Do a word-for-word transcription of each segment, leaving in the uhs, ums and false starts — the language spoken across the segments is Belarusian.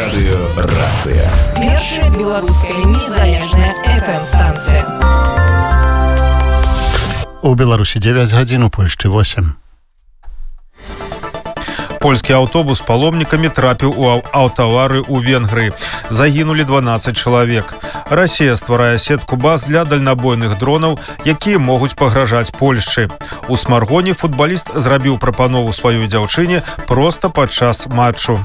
Радыёрацыя. Першая беларуская незалежная эф эм-станцыя. У Беларусі дзевяць гадзін, у Польшчы восемь. Польскі аўтобус з паломнікамі трапіў у аўтаварыю ў Венгрыі. Загінулі дванаццаць чалавек. Расія стварае сетку баз для дальнабойных дронаў, якія могуць пагражаць Польшчы. У Смаргоне футбаліст зрабіў прапанову сваёй дзяўчыне проста падчас матчу.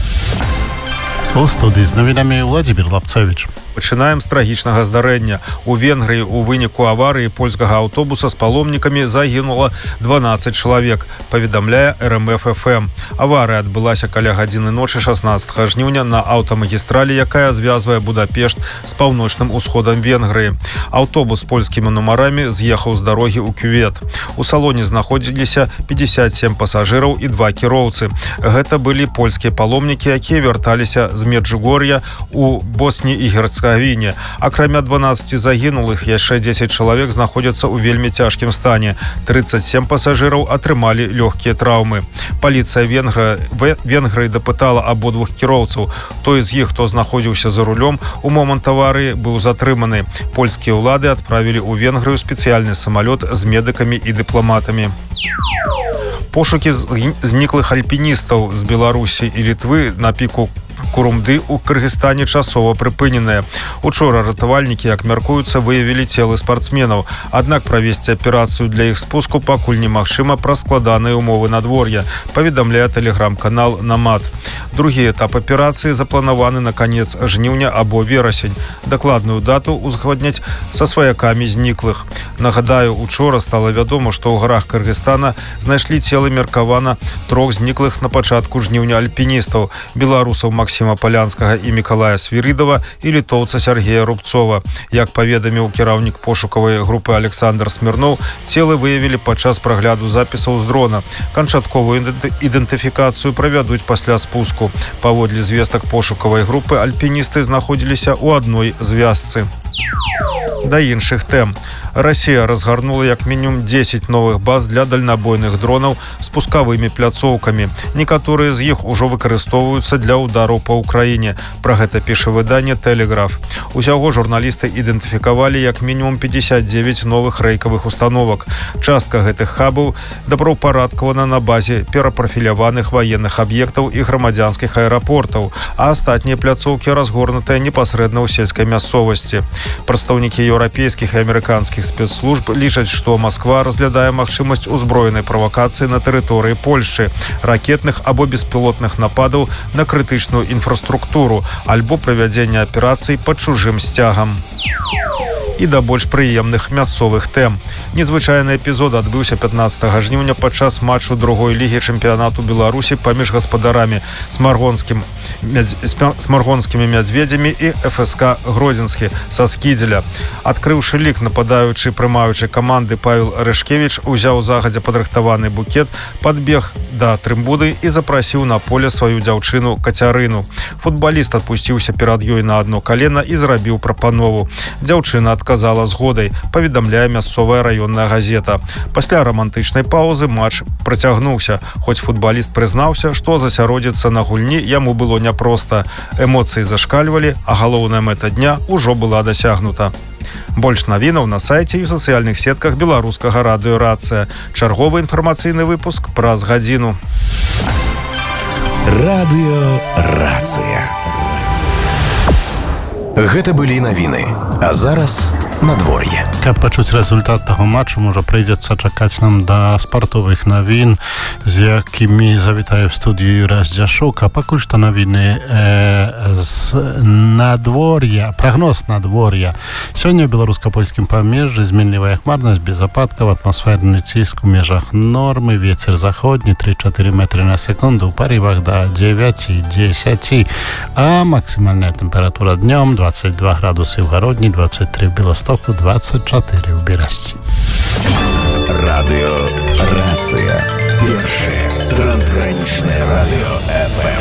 У студыі з навінамі Владзімір Лапцевіч. Пачынаем з трагічнага здарэння. У Венгрыі ў выніку аварыі польскага аўтобуса з паломнікамі загінула дванаццаць чалавек, паведамляе эр эм эф эф эм. Аварыя адбылася каля гадзіны ночы шаснаццатага жніўня на аўтамагістралі, якая звязвае Будапешт з паўночным усходам Венгрыі. Аўтобус з польскімі нумарамі з'ехаў з дарогі ў кювет. У салоне знаходзіліся пятьдесят семь пасажыраў і два кіроўцы. Гэта былі польскія паломнікі, якія вярталіся з Меджугор'я у Босні і Герцеговіне. Акрамя дванаццаці загінулых, яшчэ дзесяць чалавек знаходзяцца ў вельмі цяжкім стане. тридцать семь пасажыраў атрымалі лёгкія траўмы. Паліцыя Венгрыі дапытала абодвух кіроўцаў. Той з іх, хто знаходзіўся за рулём у момант аварыі, быў затрыманы. Польскія ўлады адправілі ў Венгрыю спецыяльны самалёт з медыкамі і дыпламатамі. Пошукі зніклых альпіністаў з Беларусі і Літвы на піку Курумды ў Кыргызстане часова прыпыненыя. Учора ратавальнікі, як мяркуюцца, выявілі целы спартсменаў. Аднак правесці аперацыю для іх спуску пакуль немагчыма праз складаныя умовы надвор'я, паведамляе тэлеграм-канал «Намад». Другі этап аперацыі запланаваны на канец жніўня або верасень. Дакладную дату узгадняць са сваякамі зніклых. Нагадаю, учора стала вядома, што ў гарах Кыргызстана знайшлі целы меркавана трох зніклых на пачатку жніўня альпіністаў, беларусаў Максіма Палянскага і Мікалая Свірідава і літоўца Сергея Рубцова. Як паведаміў кіраўнік пошукавай групы Александр Смірноў, целы выявілі падчас прагляду запісаў з дрона. Канчатковую ідэнтыфікацыю правядуць пасля спуску. Паводле звестак пошукавай групы, альпіністы знаходзіліся ў адной звязцы. Да іншых тэм. Расія разгарнула як мінімум дзесяць новых баз для дальнабойных дронаў з пускавымі пляцоўкамі. Некаторыя з іх ужо выкарыстоўваюцца для удараў па ўкраіне. Пра гэта піша выданне «Тэлеграф». Усяго журналісты ідэнтыфікавалі як мінімум пятьдесят девять новых рэйкавых установак. Частка гэтых хабаў добраўпарадкавана на базе перапрафіляваных ваенных аб'ектаў і грамадзянскіх аэрапортаў, а астатнія пляцоўкі разгорнутыя непасрэдна ў сельскай мясцовасці. Прадстаўнікі еўрапейскіх і амерыканскіх спецслужб лічаць, што Масква разглядае магчымасць узброенай правакацыі на тэрыторыі Польшчы, ракетных або беспілотных нападаў на крытычную інфраструктуру альбо правядзення аперацый пад чужым сцягам. І да больш прыемных мясцовых тэм. Незвычайны эпізод адбыўся пятнаццатага жніўня падчас матчу другой лігі чэмпіянату Беларусі паміж гаспадарамі Смаргонскім, мядз... Смаргонскімі мядзведзямі і эф эс ка Гродзенскі са Скідзеля. Адкрыўшы лік, нападаючы прымаючы каманды Павел Рэшкевіч узяў загадзя падрыхтаваны букет, падбег да трымбуды і запрасіў на поле сваю дзяўчыну Кацярыну. Футбаліст адпусціўся перад ёй на адно калена і зрабіў прапанову. Дзяўчына адказала згодай, паведамляе мясцовая раённая газета. Пасля рамантычнай паўзы матч працягнуўся, хоць футбаліст прызнаўся, што засяродзіцца на гульні яму было няпроста. Эмоцыі зашкальвалі, а галоўная мэта дня ўжо была дасягнута. Больш навінаў на сайце і ў сацыяльных сетках беларускага радыёрацыя. Чарговы інфармацыйны выпуск праз гадзіну. Радыёрацыя. Гэта былі навіны. А зараз надвор'е. Каб пачуць рэзультат таго матчу, можа прыйдзецца чакаць нам да спартовых навін, з якімі завітае в студію Юрась Дзяшук. А пакуль што навіны э, з надвор'я, прагноз надвор'я. Сёння ў беларуска-польскім памежжы зменлівая хмарнасць без ападкаў, атмасферны ціск у межах нормы, вецер заходні тры-чатыры метры на секунду, ў парывах да дзевяць-дзесяць, а максімальная тэмпература днём двадцать два градусы ў гародні, двадцать три в Беластоку, двадцать четыре в Берасці. Радыёрацыя. Першае трансгранічнае радыё эф эм.